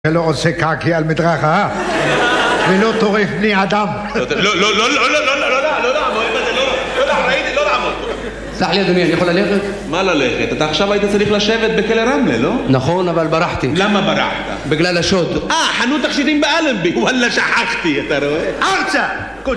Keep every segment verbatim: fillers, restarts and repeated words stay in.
ולא עושה קקי על מדרכה ולא טורף בני אדם. לא, לא, לא, לא, לא, לא, לא, לא, לא, לא, לא, לא, ראיתי, לא לעמוד. סלח לי אדוני, אני יכול ללכת? מה ללכת? אתה עכשיו היית צריך לשבת בכלא רמלה, לא? נכון, אבל ברחתי. למה ברחת? בגלל השוד. אה, חנות תכשיטים באלנבי, וואלה שכחתי, אתה רואה? ארצה! קוד.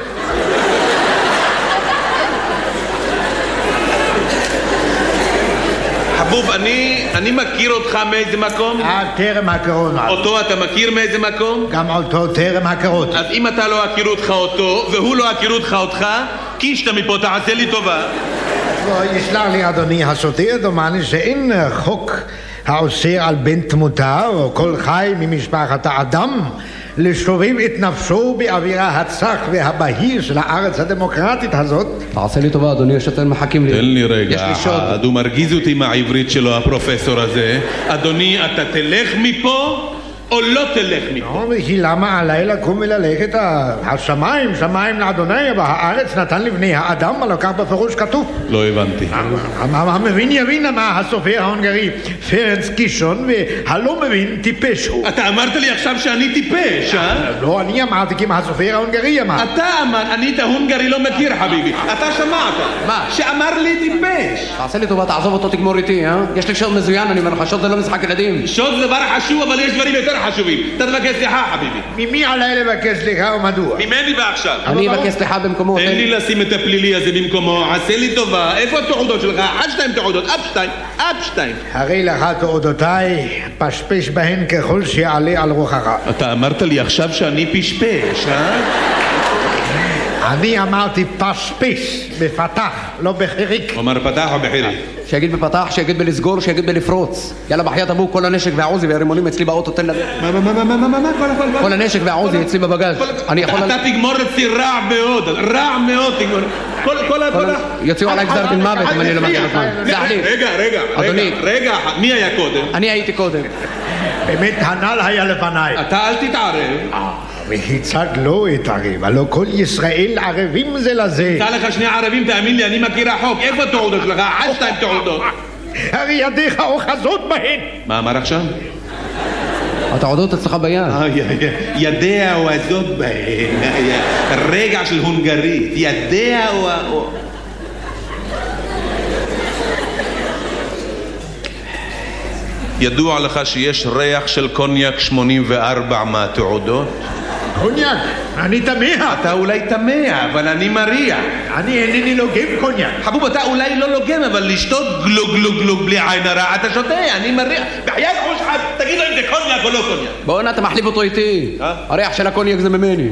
חבוב, אני, אני מכיר אותך מאיזה מקום? אה, טרם הכרות. אותו אתה מכיר מאיזה מקום? גם אותו טרם הכרות. אז אם אתה לא הכיר אותך אותו, והוא לא הכיר אותך אותך, קישת מפה, תעשה לי טובה. לא, יסלח לי אדוני השוטר, דומני שאין חוק האוסר על בן תמותה או כל חי ממשפחת האדם לשובב את נפשו באווירה הצח והבהיר של הארץ הדמוקרטית הזאת. תעשה לי טובה אדוני, השוטר מחכים לי. תן לי רגע, יש לי שוד. הוא מרגיז אותי עם העברית שלו, הפרופסור הזה. אדוני, אתה תלך מפה או לא תלך מפה? לא, וכי למה עליי לקום וללכת? השמיים, שמיים לאדוני, והארץ נתן לבני האדם, הלא כך בפירוש כתוב. לא הבנתי. המבין יבין מה הסופר ההונגרי פרנץ קישון, והלא מבין טיפש הוא. אתה אמרת לי עכשיו שאני טיפש, אה? לא, אני אמרתי כי מה הסופר ההונגרי אמר. אתה אמר, אני את ההונגרי לא מכיר חביבי. אתה שמעת. מה? שאמר לי טיפש. תעשה לי טובה, תעזוב אותו, תגמור איתי, אה? יש לי שוד מזוין, אני אומר לך, שוד זה לא משחק ילדים. שוד זה דבר חשוב, אבל יש דברים יותר חשובים. אתה תבקש סליחה, חביבי. ממי עליי לבקש סליחה ומדוע? ממני ועכשיו. אני אבקש סליחה במקומו. תן לי לשים את הפלילי הזה במקומו, עשה לי טובה. איפה התעודות שלך? עד שתיים תעודות, עד שתיים, עד שתיים. הרי לך תעודותיי, פשפש בהן ככל שיעלה על רוחך. אתה אמרת לי עכשיו שאני פשפש, אה? אני אמרתי פשפש, בפתח, לא בחיריק. הוא אמר פתח או בחיריק? שיגיד בפתח, שיגיד בלסגור, שיגיד בלפרוץ. יאללה בחייאת אבו, כל הנשק והעוזי והרימונים אצלי באוטו, תן לדעת. מה, מה, מה, מה, מה, מה, מה, כל הכל? כל הנשק והעוזי אצלי בבגז. אני יכול... אתה תגמור אצלי רע מאוד, רע מאוד תגמור. כל, כל הכל... יוציאו עליי גזר דין מוות אם אני לא מגיע לזמן. סלח לי. רגע, רגע, אדוני. רגע, מי היה קודם? אני הייתי קודם. באמת הנ"ל היה לפניי. אתה אל תתערב. והצג לא התערב, הלא כל ישראל ערבים זה לזה. תא לך שני ערבים, תאמין לי, אני מכיר החוק. איפה התעודות שלך? עד שתיים תעודות. הרי ידיך אוחזות בהן. מה אמר עכשיו? התעודות אצלך ביד. ידיה אוחזות בהן. רגע של הונגרית. ידיה או... ידוע לך שיש ריח של קוניאק שמונים וארבע מהתעודות? קוניאק? אני תמה. אתה אולי תמה, אבל אני מריח. אני אינני לוגם קוניאק. חבוב, אתה אולי לא לוגם, אבל לשתות גלוג גלוג גלוג בלי עין הרע, אתה שותה, אני מריח. בחיית ראש אחד, תגיד לו אם זה קוניאק או לא קוניאק. בוא נע, אתה מחליף אותו איתי. הריח של הקוניאק זה ממני.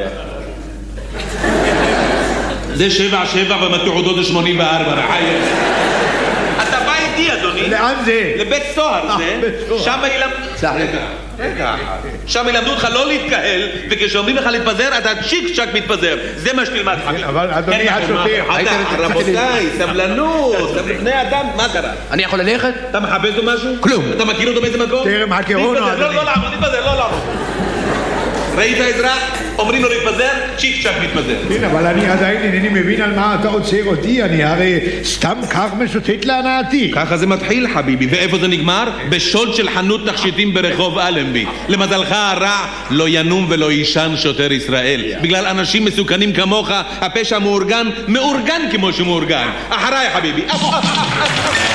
זה שבע שבע ומתעודות זה שמונים וארבע, רחי. אתה בא איתי, אדוני. לאן זה? לבית סוהר זה. שם ילמדו... סלח לי. רגע, שם ילמדו אותך לא להתקהל, וכשאומרים לך להתפזר, אתה צ'יק צ'ק מתפזר. זה מה שתלמד לך. אבל אדוני השוטר... רבותיי, סבלנות, בני אדם, מה קרה? אני יכול ללכת? אתה מחפש לו משהו? כלום. אתה מכיר אותו באיזה מקום? טרם הכירונו, לא, אדוני. לא לעמוד, להתפזר, לא לעמוד. ראית אזרח? אומרים לו להתפזר, צ'יק צ'ק מתפזר. כן, אבל אני עדיין אינני מבין על מה אתה עוצר אותי, אני הרי סתם כך משוטט להנאתי. ככה זה מתחיל חביבי, ואיפה זה נגמר? בשוד של חנות תכשיטים ברחוב אלנבי. למזלך הרע לא ינום ולא יישן שוטר ישראל. בגלל אנשים מסוכנים כמוך, הפשע מאורגן, מאורגן כמו שמאורגן. אחריי חביבי.